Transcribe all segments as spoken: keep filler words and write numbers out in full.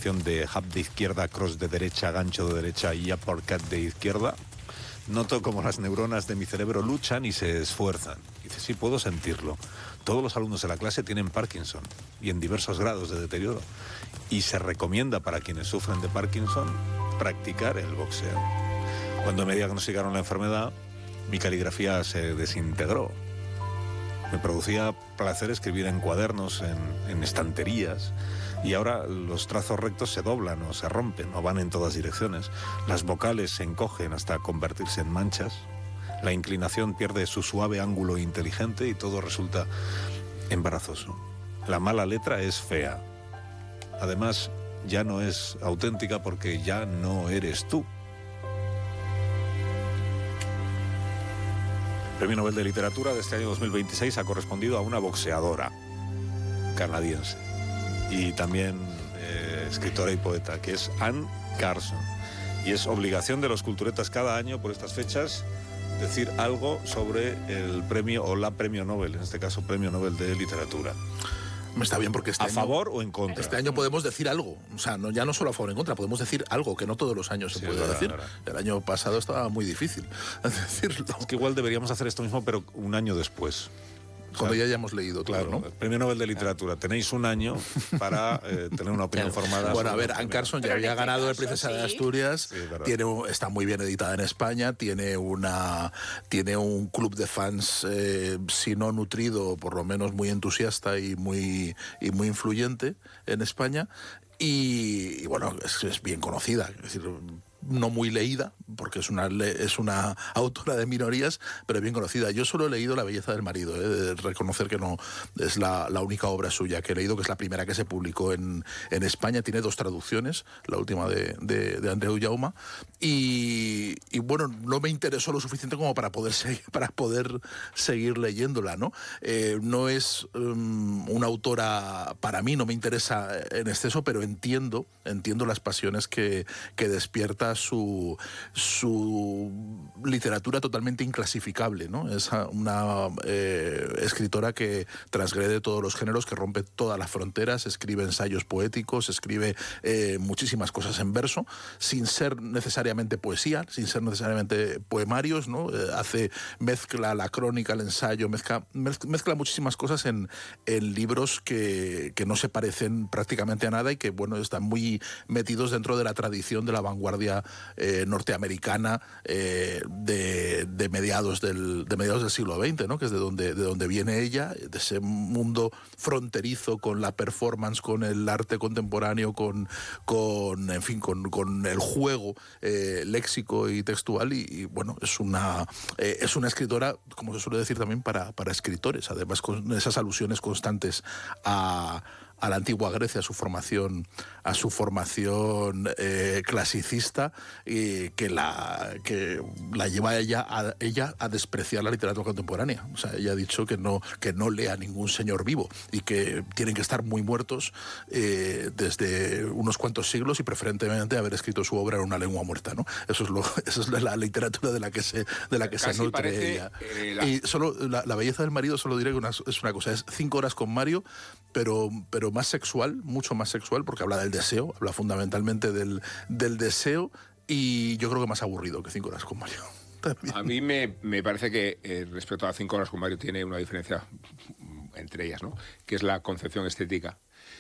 combinación de jab de izquierda, cross de derecha, gancho de derecha y uppercut de izquierda, noto como las neuronas de mi cerebro luchan y se esfuerzan. Dice, sí, puedo sentirlo. Todos los alumnos de la clase tienen Parkinson y en diversos grados de deterioro. Y se recomienda para quienes sufren de Parkinson practicar el boxeo. Cuando me diagnosticaron la enfermedad, mi caligrafía se desintegró. Me producía placer escribir en cuadernos, en, en estanterías, y ahora los trazos rectos se doblan o se rompen o van en todas direcciones. Las vocales se encogen hasta convertirse en manchas. La inclinación pierde su suave ángulo inteligente y todo resulta embarazoso. La mala letra es fea. Además, ya no es auténtica porque ya no eres tú. El Premio Nobel de Literatura de este año dos mil veintiséis ha correspondido a una boxeadora canadiense y también eh, escritora y poeta, que es Anne Carson. Y es obligación de los culturetas cada año por estas fechas decir algo sobre el premio o la premio Nobel, en este caso Premio Nobel de Literatura. Está bien porque este ¿A año, favor o en contra? Este año podemos decir algo, o sea, no, ya no solo a favor o en contra, podemos decir algo que no todos los años se Sí, puede verdad, decir. verdad. El año pasado estaba muy difícil decirlo. Es que igual deberíamos hacer esto mismo, pero un año después. Cuando ya hayamos leído, claro, Claro, ¿no? el Premio Nobel de Literatura. Tenéis un año para eh, tener una opinión formada. Bueno, a sobre ver, el Anne premio. Carson ya Pero en había este ganado el caso, Princesa de sí. Asturias, Sí, es verdad. tiene un- está muy bien editada en España, tiene una tiene un club de fans, eh, si no nutrido, por lo menos muy entusiasta y muy y muy influyente en España. Y, y bueno, es, es bien conocida, es decir, no muy leída, porque es una le- es una autora de minorías, pero bien conocida. Yo solo he leído La belleza del marido, he de reconocer que no es la, la única obra suya que he leído, que es la primera que se publicó en, en España. Tiene dos traducciones, la última de, de, de Andreu Jauma, y, y bueno, no me interesó lo suficiente como para poder seguir, para poder seguir leyéndola, ¿no? Eh, no es um, una autora, para mí no me interesa en exceso, pero entiendo, entiendo las pasiones que, que despierta su, su literatura totalmente inclasificable, ¿no? Es una eh, escritora que transgrede todos los géneros, que rompe todas las fronteras, escribe ensayos poéticos, escribe eh, muchísimas cosas en verso, sin ser necesariamente poesía, sin ser necesariamente poemarios, ¿no? Eh, hace, mezcla la crónica, el ensayo, mezcla, mezcla, mezcla muchísimas cosas en, en libros que, que no se parecen prácticamente a nada y que, bueno, están muy metidos dentro de la tradición de la vanguardia Eh, norteamericana eh, de, de mediados del de mediados del siglo veinte, ¿no? Que es de donde de donde viene ella, de ese mundo fronterizo con la performance, con el arte contemporáneo, con con en fin con, con el juego eh, léxico y textual y, y bueno, es una eh, es una escritora, como se suele decir también para para escritores, además con esas alusiones constantes a a la antigua Grecia, a su formación, a su formación eh, clasicista, y que la que la lleva a ella a ella a despreciar la literatura contemporánea. O sea, ella ha dicho que no que no lea ningún señor vivo y que tienen que estar muy muertos eh, desde unos cuantos siglos y preferentemente haber escrito su obra en una lengua muerta, ¿no? Eso es lo eso es la, la literatura de la que se de la que Casi se nutre parece, ella. eh, la- Y solo la, la belleza del marido, solo diré que una, es una cosa, es cinco horas con Mario, pero, pero más sexual, mucho más sexual, porque habla del deseo, habla fundamentalmente del, del deseo, y yo creo que más aburrido que cinco horas con Mario. También. A mí me, me parece que eh, respecto a cinco horas con Mario tiene una diferencia entre ellas, ¿no? Que es la concepción estética.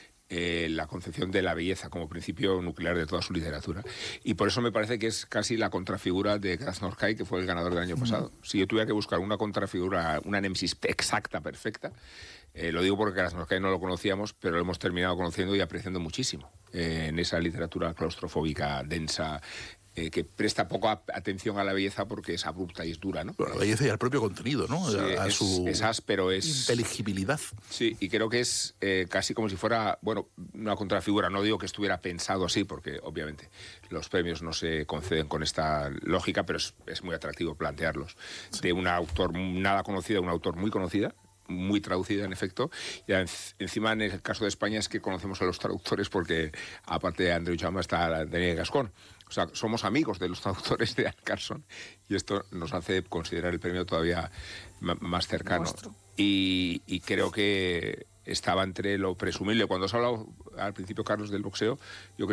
Eh, la concepción de la belleza como principio nuclear de toda su literatura. Y por eso me parece que es casi la contrafigura de Krasnodar, que fue el ganador del año pasado. Si yo tuviera que buscar una contrafigura, una némesis exacta, perfecta, eh, lo digo porque Krasnodar no lo conocíamos, pero lo hemos terminado conociendo y apreciando muchísimo eh, en esa literatura claustrofóbica, densa, eh, que presta poca atención a la belleza porque es abrupta y es dura, ¿no? Pero la belleza y al propio contenido, ¿no? Sí, a, a es, su es áspero, es... inteligibilidad. Sí, y creo que es eh, casi como si fuera, bueno, una contrafigura. No digo que estuviera pensado así, porque obviamente los premios no se conceden con esta lógica, pero es, es muy atractivo plantearlos. De un autor nada conocido a un autor muy conocida, muy traducida en efecto, y en, encima en el caso de España es que conocemos a los traductores porque aparte de Andreu Jauma está Daniel Gascón. O sea, somos amigos de los traductores de Anne Carson y esto nos hace considerar el premio todavía m- más cercano. Y, y creo que estaba entre lo presumible. Cuando has hablado al principio, Carlos, del boxeo, yo creo